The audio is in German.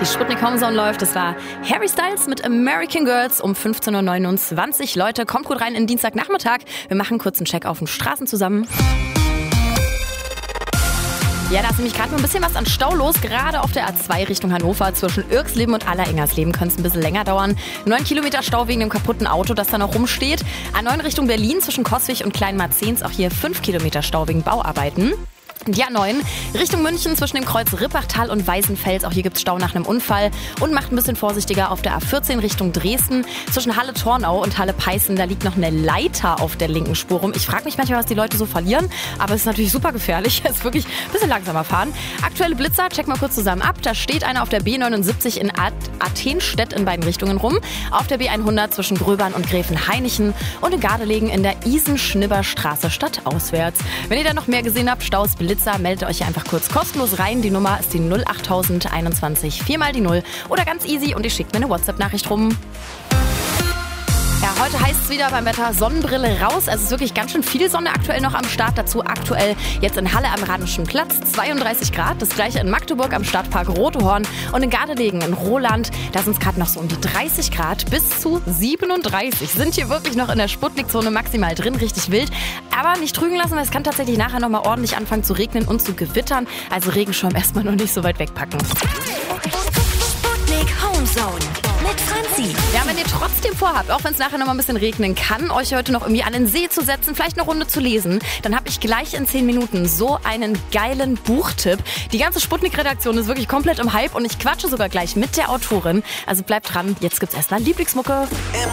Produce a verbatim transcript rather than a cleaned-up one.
Die Sputnik Homezone läuft. Das war Harry Styles mit American Girls um fünfzehn Uhr neunundzwanzig. Leute, kommt gut rein in Dienstagnachmittag. Wir machen kurz einen Check auf den Straßen zusammen. Ja, da ist nämlich gerade noch ein bisschen was an Stau los. Gerade auf der A zwei Richtung Hannover zwischen Irksleben und Allerengersleben könnte es ein bisschen länger dauern. Neun Kilometer Stau wegen dem kaputten Auto, das da noch rumsteht. A neun Richtung Berlin zwischen Coswig und Kleinmarzens auch hier fünf Kilometer Stau wegen Bauarbeiten. Die A neun Richtung München zwischen dem Kreuz Rippachtal und Weißenfels. Auch hier gibt es Stau nach einem Unfall. Und macht ein bisschen vorsichtiger auf der A vierzehn Richtung Dresden. Zwischen Halle-Tornau und Halle-Peißen, da liegt noch eine Leiter auf der linken Spur rum. Ich frage mich manchmal, was die Leute so verlieren. Aber es ist natürlich super gefährlich. Es ist wirklich ein bisschen langsamer fahren. Aktuelle Blitzer, check mal kurz zusammen ab. Da steht einer auf der B neunundsiebzig in Athenstedt in beiden Richtungen rum. Auf der B hundert zwischen Gröbern und Gräfenhainichen. Und in Gardelegen in der Isen-Schnibber-Straße stadtauswärts. Wenn ihr da noch mehr gesehen habt, Staus, Blitzer, meldet euch einfach kurz kostenlos rein. Die Nummer ist die null achttausend einundzwanzig, viermal die null. Oder ganz easy und ihr schickt mir eine WhatsApp-Nachricht rum. Ja, heute heißt es wieder beim Wetter Sonnenbrille raus. Also es ist wirklich ganz schön viel Sonne aktuell noch am Start. Dazu aktuell jetzt in Halle am Rheinischen Platz zweiunddreißig Grad. Das gleiche in Magdeburg am Stadtpark Rotehorn. Und in Gardelegen in Roland, da sind es gerade noch so um die dreißig Grad bis zu siebenunddreißig. Sind hier wirklich noch in der Sputnik-Zone maximal drin, richtig wild. Aber nicht trügen lassen, weil es kann tatsächlich nachher nochmal ordentlich anfangen zu regnen und zu gewittern. Also Regenschirm erstmal noch nicht so weit wegpacken. Sputnik Homezone mit Franzi. Ja, wenn ihr trotzdem vorhabt, auch wenn es nachher noch mal ein bisschen regnen kann, euch heute noch irgendwie an den See zu setzen, vielleicht eine Runde zu lesen, dann habe ich gleich in zehn Minuten so einen geilen Buchtipp. Die ganze Sputnik-Redaktion ist wirklich komplett im Hype und ich quatsche sogar gleich mit der Autorin. Also bleibt dran, jetzt gibt's erstmal Lieblingsmucke.